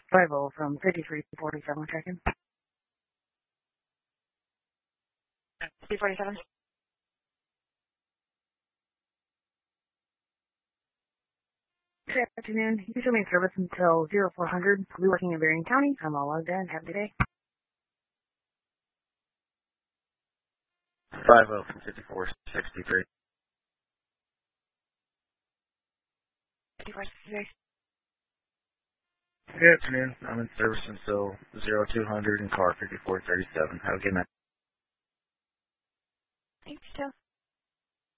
50 from 5347 checking. 347. Good afternoon. You show me service until 0400. We'll be working in Berrien County. I'm all logged in. Have a good day. 50 from 5463. 5463. Good afternoon. I'm in service until 0200 in car 5437. Have a good night. Thanks, Joe.